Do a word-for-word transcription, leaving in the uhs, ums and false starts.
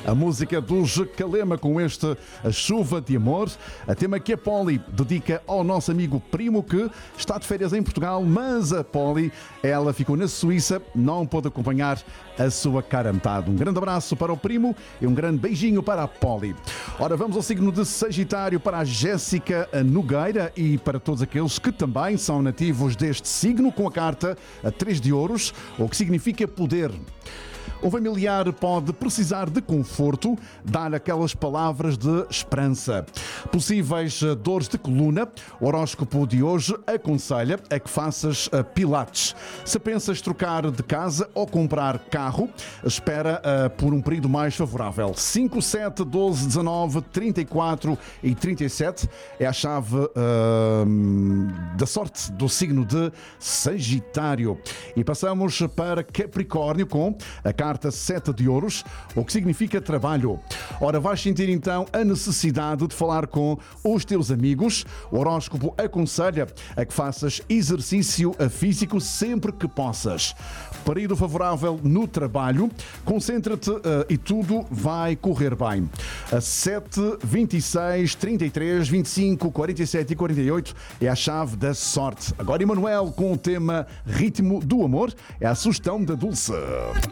A música dos Calema com este A Chuva de Amor, a tema que a Polly dedica ao nosso amigo primo que está de férias em Portugal, mas a Polly, ela ficou na Suíça, não pôde acompanhar a sua cara metade. Um grande abraço para o primo e um grande beijinho para a Polly. Ora, vamos ao signo de Sagitário, para a Jéssica Nogueira e para todos aqueles que também são nativos deste signo, com a carta a três de ouros, o que significa poder. Um familiar pode precisar de conforto, dar aquelas palavras de esperança. Possíveis dores de coluna, o horóscopo de hoje aconselha a que faças pilates. Se pensas trocar de casa ou comprar carro, espera uh, por um período mais favorável. cinco, sete, doze, dezanove, trinta e quatro e trinta e sete é a chave uh, da sorte do signo de Sagitário. E passamos para Capricórnio com a carta sete de ouros, o que significa trabalho. Ora, vais sentir então a necessidade de falar com os teus amigos. O horóscopo aconselha a que faças exercício físico sempre que possas. Período favorável no trabalho. Concentra-te uh, e tudo vai correr bem. A sete, vinte e seis, trinta e três, vinte e cinco, quarenta e sete e quarenta e oito é a chave da sorte. Agora Emanuel com o tema Ritmo do Amor é a sugestão da Dulce.